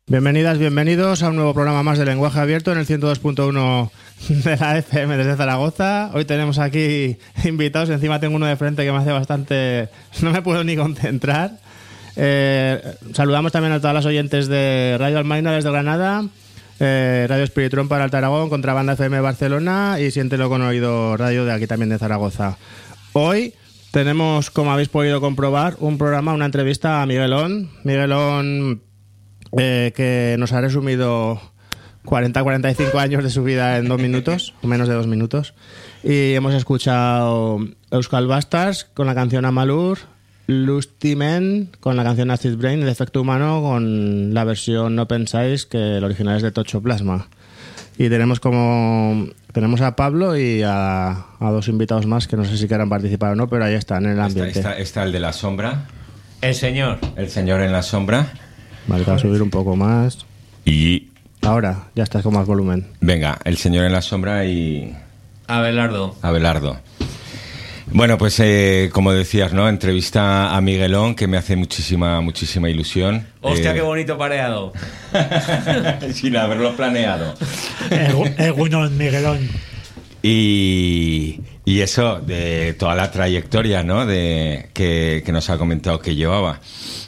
Bienvenidas, bienvenidos a un nuevo programa más de Lenguaje Abierto en el 102.1 de la FM desde Zaragoza. Hoy tenemos aquí invitados, encima tengo uno de frente que me hace bastante... no me puedo ni concentrar. Saludamos también a todas las oyentes de Radio Almaina desde Granada, Radio Espiritrón para Alta Aragón, Contrabanda FM Barcelona y Siéntelo con Oído Radio de aquí también de Zaragoza. Hoy tenemos, como habéis podido comprobar, un programa, una entrevista a Miguelón. Miguelón... que nos ha resumido 40-45 años de su vida en 2 minutos, o menos de 2 minutos. Y hemos escuchado Euskal Bastards con la canción Amalur, Lustimen con la canción Acid Brain, El Efecto Humano con la versión No Pensáis, que el original es de Toxoplasma. Y tenemos a Pablo y a 2 invitados más que no sé si quieran participar o no, pero ahí están en el ambiente. Está el de la sombra. El señor En la sombra. Vale, te voy a subir un poco más. Y... ahora, ya estás con más volumen. venga, el señor en la sombra y... Abelardo. Bueno, pues como decías, ¿no? Entrevista a Miguelón, que me hace muchísima ilusión. Hostia, qué bonito pareado. Sin haberlo planeado. Bueno, Miguelón. Y eso, de toda la trayectoria, ¿no? Que nos ha comentado que llevaba.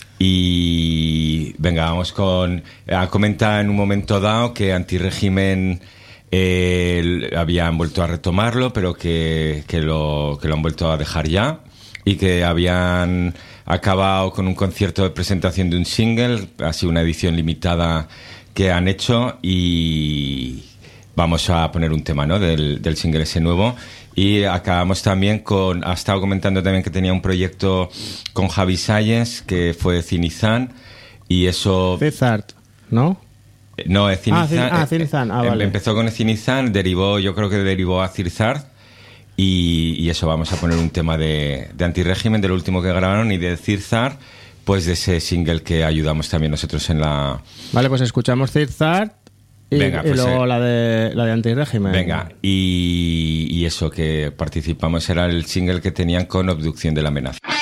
Y venga, vamos con... ha comentado en un momento dado que Antirrégimen habían vuelto a retomarlo, pero que lo han vuelto a dejar ya, y que habían acabado con un concierto de presentación de un single, así una edición limitada que han hecho, y vamos a poner un tema, ¿no? del single ese nuevo. Y acabamos también con... ha estado comentando también que tenía un proyecto con Javi Salles, que fue Cinizan, y eso... Cizart, ¿no? No, es Cinizan. Cinizan, vale. Empezó con Cinizan, yo creo que derivó a Cirzart, y eso, vamos a poner un tema de Antirrégimen, del último que grabaron, y de Cirzart, pues de ese single que ayudamos también nosotros en la... Vale, pues escuchamos Cirzart. Venga, pues, y luego la de Antirrégimen. Venga, y eso, que participamos, era el single que tenían con Obducción de la Amenaza.